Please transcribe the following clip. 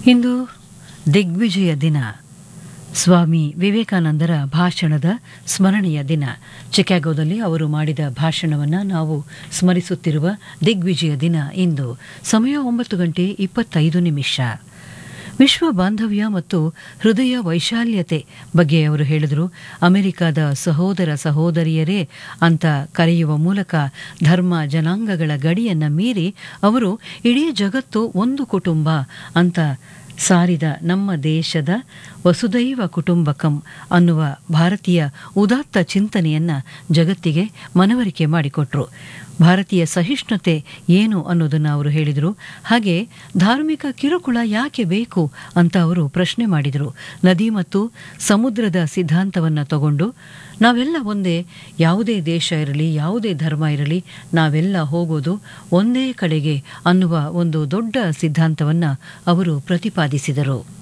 ಇಂದು ದಿಗ್ವಿಜಯ ದಿನ. ಸ್ವಾಮಿ ವಿವೇಕಾನಂದರ ಭಾಷಣದ ಸ್ಮರಣೆಯ ದಿನ. ಚಿಕಾಗೋದಲ್ಲಿ ಅವರು ಮಾಡಿದ ಭಾಷಣವನ್ನು ನಾವು ಸ್ಮರಿಸುತ್ತಿರುವ ದಿಗ್ವಿಜಯ ದಿನ ಇಂದು. ಸಮಯ 9:25. ವಿಶ್ವ ಬಾಂಧವ್ಯ ಮತ್ತು ಹೃದಯ ವೈಶಾಲ್ಯತೆ ಬಗ್ಗೆ ಅವರು ಹೇಳಿದರು. ಅಮೆರಿಕದ ಸಹೋದರ ಸಹೋದರಿಯರೇ ಅಂತ ಕರೆಯುವ ಮೂಲಕ ಧರ್ಮ ಜನಾಂಗಗಳ ಗಡಿಯನ್ನು ಮೀರಿ ಅವರು ಇಡೀ ಜಗತ್ತು ಒಂದು ಕುಟುಂಬ ಅಂತ ಸಾರಿದ ನಮ್ಮ ದೇಶದ ವಸುದೈವ ಕುಟುಂಬಕಂ ಅನ್ನುವ ಭಾರತೀಯ ಉದಾತ್ತ ಚಿಂತನೆಯನ್ನು ಜಗತ್ತಿಗೆ ಮನವರಿಕೆ ಮಾಡಿಕೊಟ್ರು. ಭಾರತೀಯ ಸಹಿಷ್ಣುತೆ ಏನು ಅನ್ನೋದನ್ನು ಅವರು ಹೇಳಿದರು. ಹಾಗೆ ಧಾರ್ಮಿಕ ಕಿರುಕುಳ ಯಾಕೆ ಬೇಕು ಅಂತ ಅವರು ಪ್ರಶ್ನೆ ಮಾಡಿದರು. ನದಿ ಮತ್ತು ಸಮುದ್ರದ ಸಿದ್ಧಾಂತವನ್ನು ತಗೊಂಡು ನಾವೆಲ್ಲ ಒಂದೇ, ಯಾವುದೇ ದೇಶ ಇರಲಿ ಯಾವುದೇ ಧರ್ಮ ಇರಲಿ ನಾವೆಲ್ಲ ಹೋಗೋದು ಒಂದೇ ಕಡೆಗೆ ಅನ್ನುವ ಒಂದು ದೊಡ್ಡ ಸಿದ್ಧಾಂತವನ್ನು ಅವರು ಪ್ರತಿಪಾದಿಸಿದರು.